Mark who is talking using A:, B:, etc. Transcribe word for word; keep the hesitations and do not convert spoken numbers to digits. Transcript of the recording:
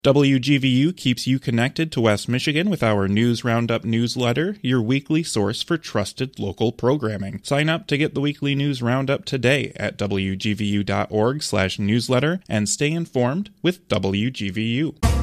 A: W G V U keeps you connected to West Michigan with our News Roundup newsletter, your weekly source for trusted local programming. Sign up to get the weekly News Roundup today at w g v u dot org slash newsletter and stay informed with W G V U.